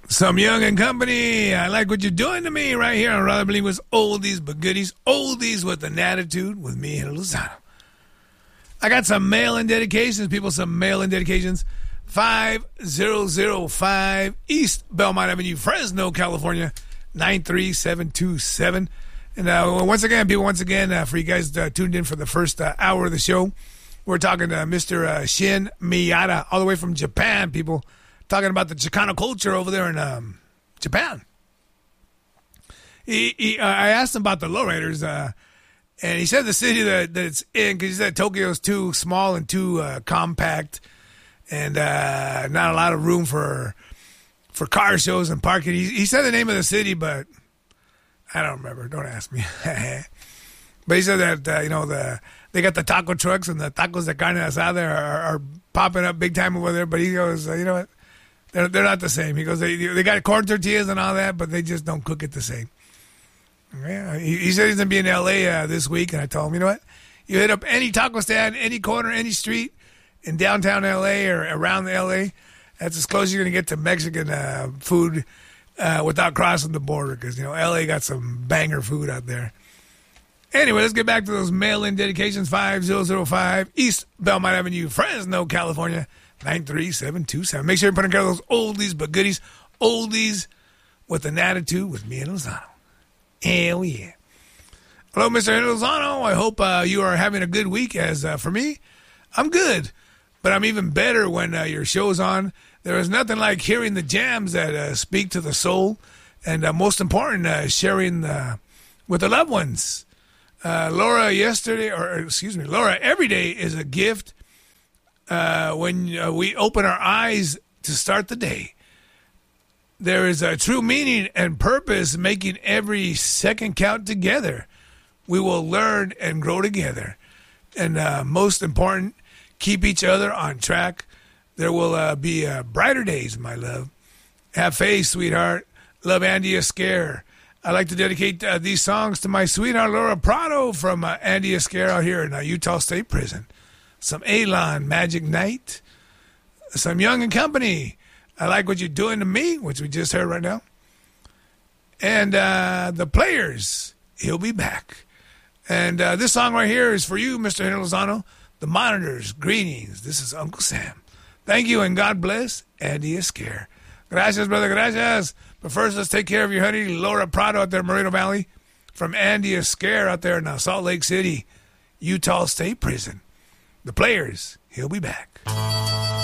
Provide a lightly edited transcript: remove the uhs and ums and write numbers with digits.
Some Young and Company. I like what you're doing to me right here on Rather Believe Was Oldies But Goodies. Oldies with an attitude with me and Lozano. I got some mail-in dedications. People, some mail-in dedications. 5005 East Belmont Avenue, Fresno, California, 93727. And once again, for you guys tuned in for the first hour of the show, we're talking to Mr. Shin Miyata, all the way from Japan, people. Talking about the Chicano culture over there in Japan. I asked him about the lowriders, and he said the city that it's in, because he said Tokyo's too small and too compact, and not a lot of room for car shows and parking. He said the name of the city, but I don't remember. Don't ask me. But he said that they got the taco trucks and the tacos de carne asada are popping up big time over there. But he goes, you know what? They're not the same. He goes, they got corn tortillas and all that, but they just don't cook it the same. Yeah, he said he's going to be in L.A. This week, and I told him, you know what? You hit up any taco stand, any corner, any street in downtown L.A. or around L.A., that's as close as you're going to get to Mexican food without crossing the border, because, L.A. got some banger food out there. Anyway, let's get back to those mail-in dedications. 5005 East Belmont Avenue, Fresno, California, 93727. Make sure you put in care of those oldies but goodies. Oldies with an attitude with me and Lozano. Hell yeah. Hello, Mr. Lozano. I hope you are having a good week. As for me, I'm good. But I'm even better when your show's on. There is nothing like hearing the jams that speak to the soul. And most important, sharing with the loved ones. Laura, every day is a gift. When we open our eyes to start the day, there is a true meaning and purpose making every second count together. We will learn and grow together. And most important, keep each other on track. There will be brighter days, my love. Have faith, sweetheart. Love, Andy Esquire. I'd like to dedicate these songs to my sweetheart, Laura Prado, from Andy Esquire out here in Utah State Prison. Some Elon, Magic Night. Some Young and Company. I like what you're doing to me, which we just heard right now. And the Players, He'll Be Back. And this song right here is for you, Mr. Henry Lozano. The Monitors, greetings. This is Uncle Sam. Thank you and God bless Andy Esquire. Gracias, brother, gracias. But first, let's take care of your honey, Laura Prado out there in Moreno Valley. From Andy Esquire out there in Salt Lake City, Utah State Prison. The Players, He'll Be Back.